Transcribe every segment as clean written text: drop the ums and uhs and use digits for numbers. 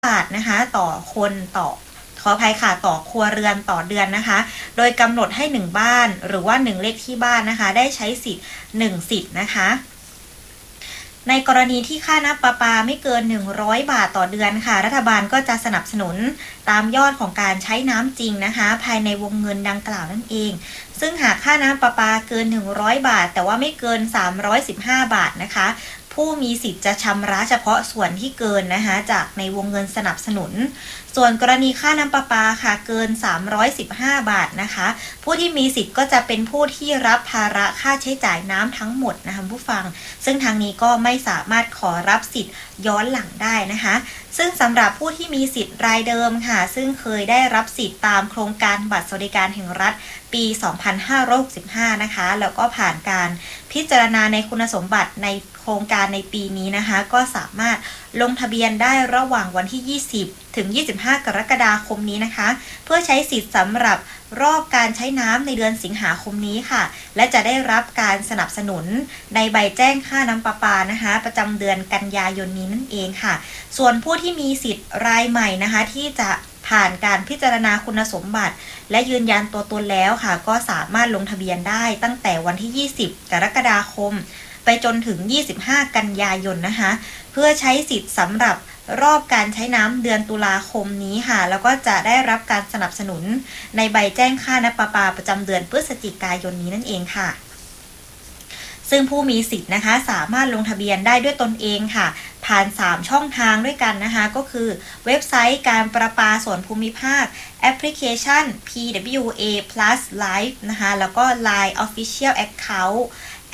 บาทนะคะต่อคนขออภัยค่ะต่อครัวเรือนต่อเดือนนะคะโดยกำหนดให้1บ้านหรือว่า1เลขที่บ้านนะคะได้ใช้สิทธิ์1สิทธิ์นะคะในกรณีที่ค่าน้ำประปาไม่เกิน100บาทต่อเดือนค่ะรัฐบาลก็จะสนับสนุนตามยอดของการใช้น้ำจริงนะคะภายในวงเงินดังกล่าวนั่นเองซึ่งหากค่าน้ำประปาเกิน100บาทแต่ว่าไม่เกิน315บาทนะคะผู้มีสิทธิ์จะชำระเฉพาะส่วนที่เกินนะคะจากในวงเงินสนับสนุนส่วนกรณีค่าน้ำประปาค่ะเกิน315บาทนะคะผู้ที่มีสิทธิ์ก็จะเป็นผู้ที่รับภาระค่าใช้จ่ายน้ำทั้งหมดนะคะผู้ฟังซึ่งทางนี้ก็ไม่สามารถขอรับสิทธิ์ย้อนหลังได้นะคะซึ่งสำหรับผู้ที่มีสิทธิ์รายเดิมค่ะซึ่งเคยได้รับสิทธิ์ตามโครงการบัตรสวัสดิการแห่งรัฐปี2565นะคะแล้วก็ผ่านการพิจารณาในคุณสมบัติในโครงการในปีนี้นะคะก็สามารถลงทะเบียนได้ระหว่างวันที่20ถึง25กรกฎาคมนี้นะคะเพื่อใช้สิทธิ์สำหรับรอบการใช้น้ำในเดือนสิงหาคมนี้ค่ะและจะได้รับการสนับสนุนในใบแจ้งค่าน้ำประปานะคะประจำเดือนกันยายนนี้นั่นเองค่ะส่วนผู้ที่มีสิทธิ์รายใหม่นะคะที่จะผ่านการพิจารณาคุณสมบัติและยืนยันตัวตนแล้วค่ะก็สามารถลงทะเบียนได้ตั้งแต่วันที่20กรกฎาคมไปจนถึง25กันยายนนะคะเพื่อใช้สิทธิ์สำหรับรอบการใช้น้ำเดือนตุลาคมนี้ค่ะแล้วก็จะได้รับการสนับสนุนในใบแจ้งค่าน้ำประปาประจำเดือนพฤศจิกายนนี้นั่นเองค่ะซึ่งผู้มีสิทธิ์นะคะสามารถลงทะเบียนได้ด้วยตนเองค่ะผ่าน3ช่องทางด้วยกันนะคะก็คือเว็บไซต์การประปาส่วนภูมิภาคแอปพลิเคชัน PWA Plus Live นะคะแล้วก็ Line Official Account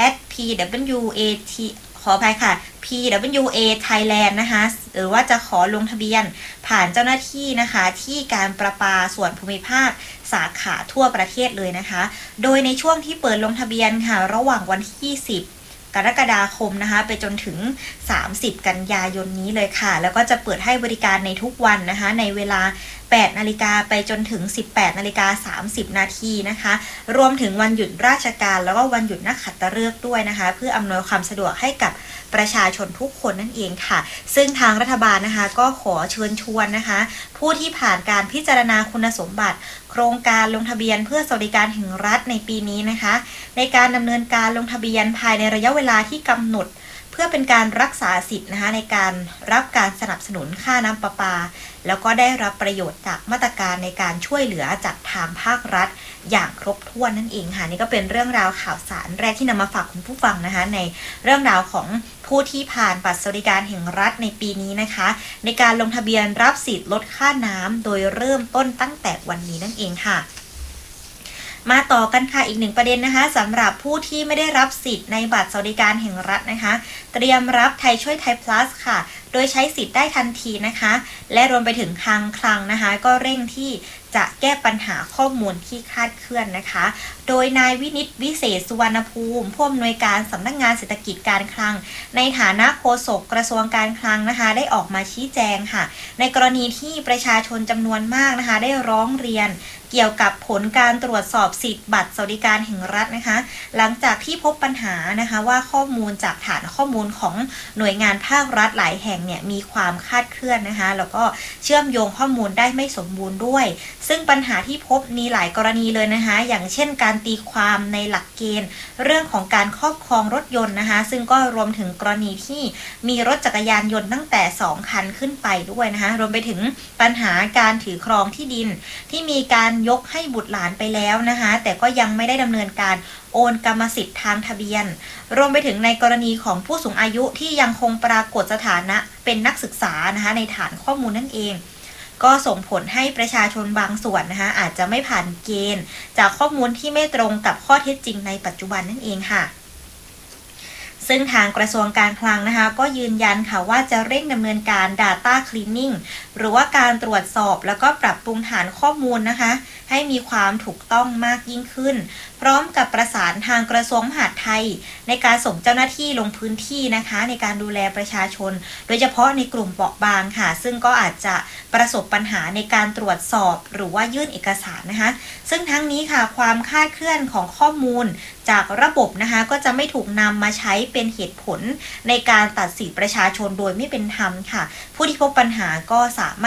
@PWAT ขออภัยค่ะ PWA Thailand นะคะหรือว่าจะขอลงทะเบียนผ่านเจ้าหน้าที่นะคะที่การประปาส่วนภูมิภาคสาขาทั่วประเทศเลยนะคะโดยในช่วงที่เปิดลงทะเบียนค่ะระหว่างวันที่20กรกฎาคมนะคะไปจนถึง30กันยายนนี้เลยค่ะแล้วก็จะเปิดให้บริการในทุกวันนะคะในเวลา8 นาฬิกาไปจนถึง18 นาฬิกา30 นาทีนะคะรวมถึงวันหยุดราชการแล้วก็วันหยุดนักขัตฤกษ์ด้วยนะคะเพื่ออำนวยความสะดวกให้กับประชาชนทุกคนนั่นเองค่ะซึ่งทางรัฐบาลนะคะก็ขอเชิญชวนนะคะผู้ที่ผ่านการพิจารณาคุณสมบัติโครงการลงทะเบียนเพื่อสวัสดิการแห่งรัฐในปีนี้นะคะในการดำเนินการลงทะเบียนภายในระยะเวลาที่กำหนดเพื่อเป็นการรักษาสิทธิ์นะคะในการรับการสนับสนุนค่าน้ำประปาแล้วก็ได้รับประโยชน์จากมาตรการในการช่วยเหลือจากทางภาครัฐอย่างครบถ้วนนั่นเองค่ะนี่ก็เป็นเรื่องราวข่าวสารแรกที่นำมาฝากคุณผู้ฟังนะคะในเรื่องราวของผู้ที่ผ่านบัตรสวัสดิการแห่งรัฐในปีนี้นะคะในการลงทะเบียนรับสิทธิ์ลดค่าน้ำโดยเริ่มต้นตั้งแต่วันนี้นั่นเองค่ะมาต่อกันค่ะอีกหนึ่งประเด็นนะคะสำหรับผู้ที่ไม่ได้รับสิทธิ์ในบัตรสวัสดิการแห่งรัฐนะคะเตรียมรับไทยช่วยไทย plus ค่ะโดยใช้สิทธิ์ได้ทันทีนะคะและรวมไปถึงทางคลังนะคะก็เร่งที่จะแก้ปัญหาข้อมูลที่คลาดเคลื่อนนะคะโดยนายวินิตวิเศษสุวรรณภูมิผู้อำนวยการสำนักงานเศรษฐกิจการคลังในฐานะโฆษกกระทรวงการคลังนะคะได้ออกมาชี้แจงค่ะในกรณีที่ประชาชนจำนวนมากนะคะได้ร้องเรียนเกี่ยวกับผลการตรวจสอบสิทธิ์บัตรสวัสดิการแห่งรัฐนะคะหลังจากที่พบปัญหานะคะว่าข้อมูลจากฐานข้อมูลของหน่วยงานภาครัฐหลายแห่งเนี่ยมีความคลาดเคลื่อนนะคะแล้วก็เชื่อมโยงข้อมูลได้ไม่สมบูรณ์ด้วยซึ่งปัญหาที่พบมีหลายกรณีเลยนะคะอย่างเช่นการตีความในหลักเกณฑ์เรื่องของการครอบครองรถยนต์นะคะซึ่งก็รวมถึงกรณีที่มีรถจักรยานยนต์ตั้งแต่2คันขึ้นไปด้วยนะคะรวมไปถึงปัญหาการถือครองที่ดินที่มีการยกให้บุตรหลานไปแล้วนะคะแต่ก็ยังไม่ได้ดำเนินการโอนกรรมสิทธิ์ทางทะเบียนรวมไปถึงในกรณีของผู้สูงอายุที่ยังคงปรากฏสถานะเป็นนักศึกษานะคะในฐานข้อมูลนั่นเองก็ส่งผลให้ประชาชนบางส่วนนะคะอาจจะไม่ผ่านเกณฑ์จากข้อมูลที่ไม่ตรงกับข้อเท็จจริงในปัจจุบันนั่นเองค่ะซึ่งทางกระทรวงการคลังนะคะก็ยืนยันค่ะว่าจะเร่งดำเนินการ Data Cleaning หรือว่าการตรวจสอบแล้วก็ปรับปรุงฐานข้อมูลนะคะให้มีความถูกต้องมากยิ่งขึ้นพร้อมกับประสานทางกระทรวงมหาดไทยในการส่งเจ้าหน้าที่ลงพื้นที่นะคะในการดูแลประชาชนโดยเฉพาะในกลุ่มเปราะบางค่ะซึ่งก็อาจจะประสบปัญหาในการตรวจสอบหรือว่ายื่นเอกสารนะคะซึ่งทั้งนี้ค่ะความคลาดเคลื่อนของข้อมูลจากระบบนะคะก็จะไม่ถูกนำมาใช้เป็นเหตุผลในการตัดสิทธิประชาชนโดยไม่เป็นธรรมค่ะผู้ที่พบปัญหาก็สามารถ